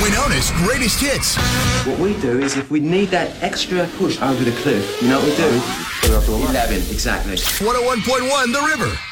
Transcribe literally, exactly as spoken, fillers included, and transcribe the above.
formerly known as Greatest Hits. What we do is if we need that extra push over the cliff, you know what we do? eleven, exactly. one oh one point one The River.